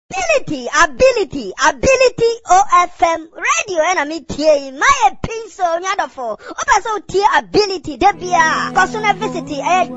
Ability, OFM, radio enemy TA, my pencil, nyadafo, opa so TA ability, debia, cosuna visity,